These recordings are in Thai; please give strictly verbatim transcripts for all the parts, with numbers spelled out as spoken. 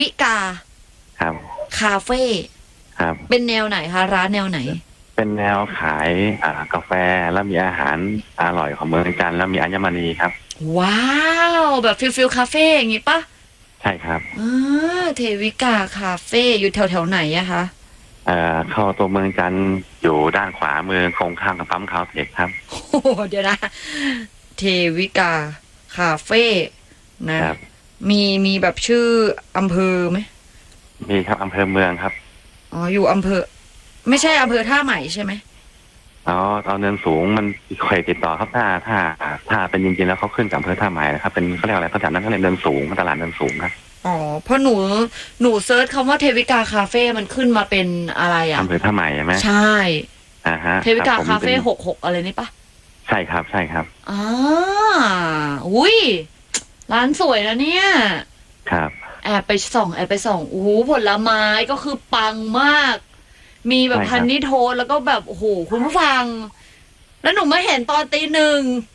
วิกาครับคาเฟ่ครับเป็นแนวไหนคะร้านแนวไหนเป็นแนวขายอ่ากาแฟแล้วมีอาหารอร่อยของเมืองจันทร์แล้วมีอัญมณีครับว้าวแบบฟิลฟิลคาเฟ่อย่างงี้ปะใช่ครับอ่าเทวิกาคาเฟ่อยู่แถวแถวไหนอะคะเอ่อเข้าตัวเมืองจันทร์อยู่ด้านขวามือตรงข้ามกับปั๊มคาวเทคครับโอ้โหเดี๋ยวนะเทวิกาคาเฟ่นะครับมีมีแบบชื่ออำเภอไหมมีครับอำเภอเมืองครับอ๋ออยู่อำเภอไม่ใช่อำเภอท่าใหม่ใช่ไหมอ๋อตอนเนินสูงมันเคยติดต่อครับถ้าถ้าถ้าเป็นจริงๆแล้วเขาขึ้นกับอำเภอท่าใหม่นะครับเป็นเขาเรียกอะไรสถานนั้นเขาเรียกเนินสูงตลาดเนินสูงครับอ๋อเพราะหนูหนูเซิร์ชคำว่าเทวิกาคาเฟ่มันขึ้นมาเป็นอะไรอ่ะอำเภอท่าใหม่ใช่ไหมใช่อ่าฮะเทวิกาคาเฟ่หกหกอะไรนี่ปะใช่ครับใช่ครับอ่าอุ้ยร้านสวยนะเนี่ยครับแอบไปส่องแอบไปส่องโอ้โหผลไม้ก็คือปังมากมีแบบพันนิโทแล้วก็แบบโอ้โหคุณผู้ฟังแล้วหนูมาเห็นตอนตีหนึ่ง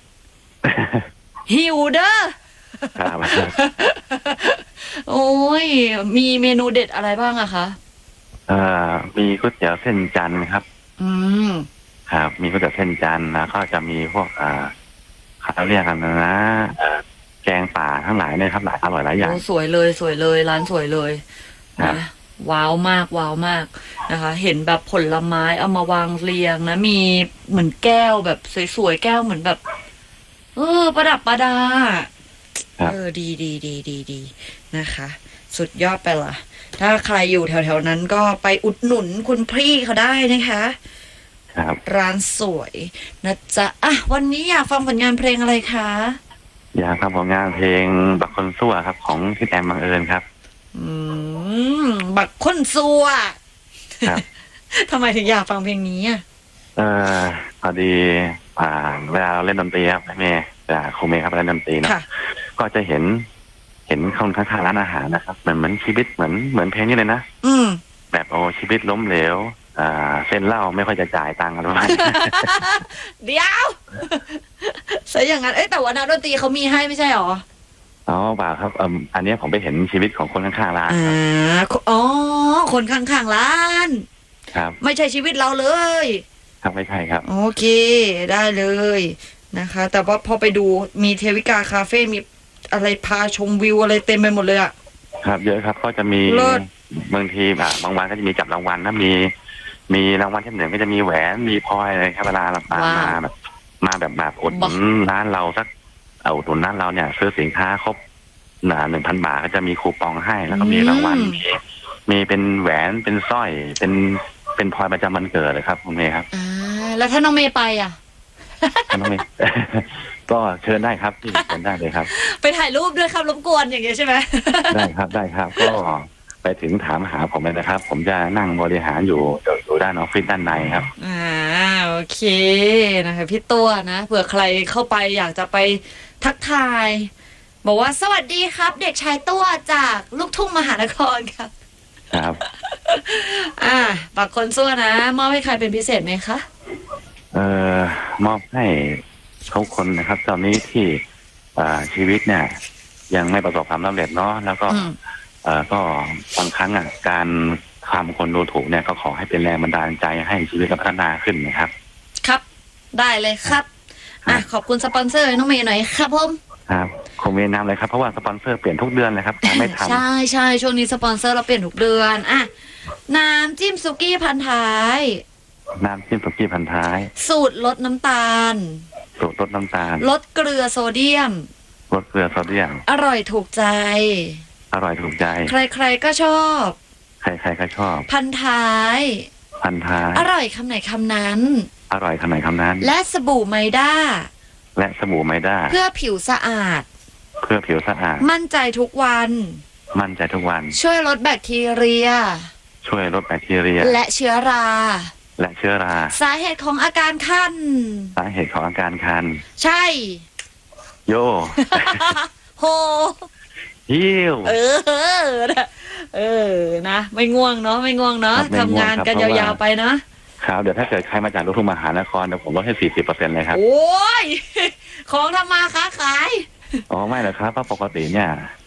หิวเด้อครับโอ้ยมีเมนูเด็ดอะไรบ้างอะคะเอ่อมีก๋วยเตี๋ยวเส้นจันทร์ครับอืมครับมีก๋วยเตี๋ยวเส้นจันทร์แล้วก็จะมีพวกอ่าเขาเรียกกันนะเอ่อแกงป่าทั้งหลายเนี่ยครับหลายอร่อยหลายอย่างโอ้สวยเลยสวยเลยร้านสวยเลยครับนะว้าวมากว้าวมากนะคะเห็นแบบผลไม้เอามาวางเรียงนะมีเหมือนแก้วแบบสวยๆแก้วเหมือนแบบเออประดับประดาเออดีดีดีดีดีนะคะสุดยอดไปละถ้าใครอยู่แถวๆนั้นก็ไปอุดหนุนคุณพี่เขาได้นะคะครับร้านสวยนะจ๊ะอ่ะวันนี้อยากฟังผลงานเพลงอะไรคะอยากทำผลงานเพลงบักคนซั่วครับของพี่แอมบังเอิญครับอืมบักคนซัวครับทำไมถึงอยากฟังเพลงนี้อ่ะเออพอดีอ่าเวลาเราเล่นดนตรีครับแม่จากครูเมย์ครับเล่นดนตรีเนาะก็จะเห็นเห็นคนข้างๆร้านอาหารนะครับเหมือนเหมือนชีวิตเหมือนเหมือนเพลงนี้เลยนะอืมแบบโอ้ชีวิตล้มเหลวอ่าเส้นเหล้าไม่ค่อยจะจ่ายตังค์อะไรประมาณนี้เดี๋ยวซะอย่างนั้นเอ้ยแต่ว่านักดนตรีเขามีให้ไม่ใช่หรออ๋อเปล่าครับเอ่ออันนี้ผมไปเห็นชีวิตของคนข้างๆร้านอ่าอ๋อคนข้างๆร้านครับไม่ใช่ชีวิตเราเลยครับไม่ใช่ครับโอเคได้เลยนะคะแต่ว่าพอไปดูมีเทวิกาคาเฟ่มีอะไรพาชมวิวอะไรเต็มไปหมดเลยอะครับเยอะครับก็จะมีบางทีอ่ะบางวันก็จะมีจับรางวัลนะมีมีรางวัลที่หนึ่งก็จะมีแหวนมีพลอยอะไรครับเวลาเรามามาแบบมาแบบแบบอุดหนุนร้านเราสักเอาอุดหนุนร้านเราเนี่ยซื้อสินค้าครบหนาหนึ่งพันบาทก็จะมีคูปองให้แล้วก็มีรางวัลมีมีเป็นแหวนเป็นสร้อยเป็นเป็นพลอยประจำวันเกิดเลยครับคุณเมย์ครับอ่าแล้วถ้าน้องเมย์ไปอ่ะน้องเมย์ก็เชิญได้ครับที่เชิญได้เลยครับไปถ่ายรูปด้วยครับรบกวนอย่างเงี้ยใช่ไหมได้ครับได้ครับก็ไปถึงถามหาผมเลยนะครับผมจะนั่งบริหารอยู่อยู่ด้านออฟฟิศด้านในครับอ่าโอเคนะคะพี่ตัวนะเผื่อใครเข้าไปอยากจะไปทักทายบอกว่าสวัสดีครับเด็กชายตัวจากลูกทุ่งมหานครครับครับอ่าปากคนซั่วนะมอบให้ใครเป็นพิเศษไหมคะเอ่อมอบให้ทุกคนนะครับตอนนี้ที่อ่าชีวิตเนี่ยยังไม่ประสบความสำเร็จเนาะแล้วก็เอ่อก็บางครั้งอ่ะการทำคนดูถูกเนี่ยก็ขอให้เป็นแรงบันดาลใจให้ชีวิตพัฒนาขึ้นนะครับครับได้เลยครับอ่ะขอบคุณสปอนเซอร์น้องเมย์หน่อยครับผมครับคงมีนำเลยครับเพราะว่าสปอนเซอร์เปลี่ยนทุกเดือนเลยครับไม่ทันใช่ใช่ช่วงนี้สปอนเซอร์เราเปลี่ยนทุกเดือนอ่ะน้ำจิ้มซุกี้พันท้ายน้ำจิ้มสุกี้พันท้ายสูตรลดน้ำตาลสูตรลดน้ำตาลลดเกลือโซเดียมลดเกลือโซเดียมอร่อยถูกใจอร่อยถูกใจใครๆก็ชอบใครๆก็ชอบพันท้ายพันท้ายอร่อยคำไหนคำนั้นอร่อยคำไหนคำนั้นและสบู่ไมด้าและสบู่ไมด้าเพื่อผิวสะอาดเพื่อผิวสะอาดมั่นใจทุกวันมั่นใจทุกวันช่วยลดแบคทีเรียช่วยลดแบคทีเรียและเชื้อราและเชื้อราสาเหตุของอาการคันสาเหตุของอาการคันใช่โยโหฮิวเออเออนะไม่ง่วงเนาะไม่ง่วงเนาะทำงานกันยาวๆไปนะครับเดี๋ยวถ้าเกิดใครมาจากลูกทุ่งมหานครเดี๋ยวผมลดให้สี่สิบเปอร์เซ็นต์เลยครับโอ้ยของทำมาค้าขายอ๋อไม่หรอกครับเพราะปกติเนี่ย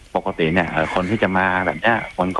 ปกติเนี่ยเอ่อคนที่จะมาแบบเนี้ยคน